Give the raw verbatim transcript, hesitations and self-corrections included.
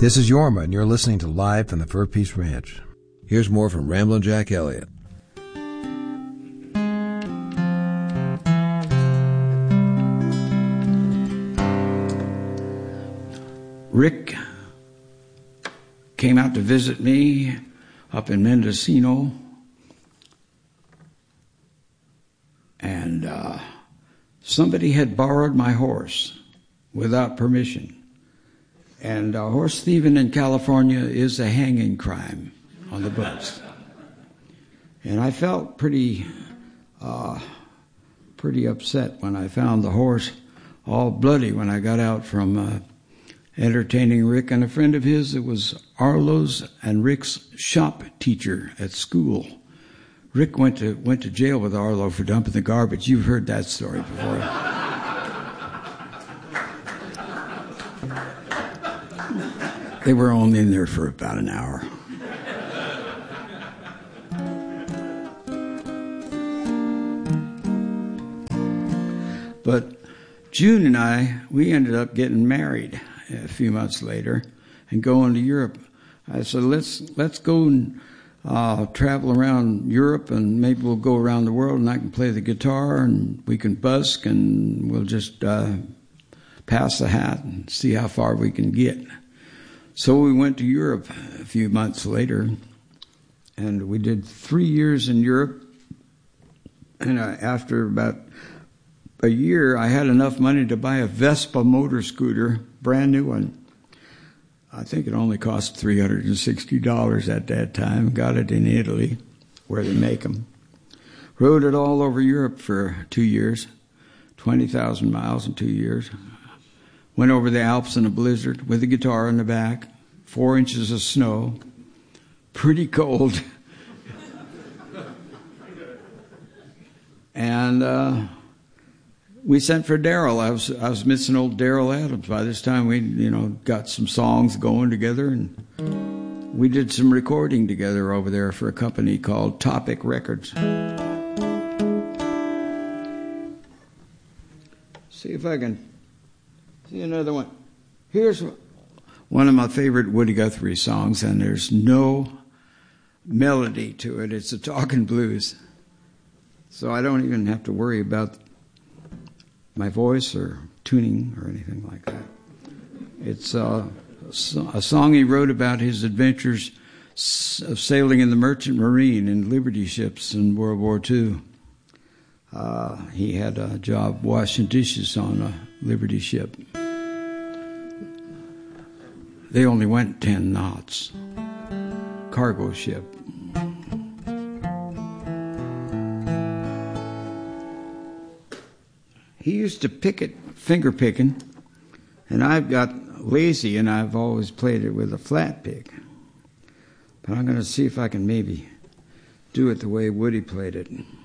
This is Yorma, and you're listening to Live from the Fur Peace Ranch. Here's more from Ramblin' Jack Elliott. Rick came out to visit me up in Mendocino, and uh, somebody had borrowed my horse without permission. And uh, horse thieving in California is a hanging crime on the books. And I felt pretty, uh, pretty upset when I found the horse all bloody when I got out from uh, entertaining Rick and a friend of his. It was Arlo's and Rick's shop teacher at school. Rick went to went to jail with Arlo for dumping the garbage. You've heard that story before. They were only in there for about an hour. But June and I, we ended up getting married a few months later and going to Europe. I said, let's let's go and uh, travel around Europe, and maybe we'll go around the world, and I can play the guitar, and we can busk, and we'll just uh, pass the hat and see how far we can get. So we went to Europe a few months later, and we did three years in Europe. And uh, after about a year, I had enough money to buy a Vespa motor scooter, brand new one. I think it only cost three hundred sixty dollars at that time. Got it in Italy, where they make them. Rode it all over Europe for two years, twenty thousand miles in two years. Went over the Alps in a blizzard with a guitar in the back, four inches of snow, pretty cold. And uh, we sent for Daryl. I was I was missing old Daryl Adams. By this time, we you know got some songs going together, and we did some recording together over there for a company called Topic Records. See if I can. See another one. Here's one of my favorite Woody Guthrie songs, and there's no melody to it. It's a talking blues. So I don't even have to worry about my voice or tuning or anything like that. It's uh, a song he wrote about his adventures of sailing in the Merchant Marine in Liberty ships in World War Two. Uh, he had a job washing dishes on a Liberty ship. They only went ten knots. Cargo ship. He used to pick it, finger picking, and I've got lazy, and I've always played it with a flat pick. But I'm going to see if I can maybe do it the way Woody played it.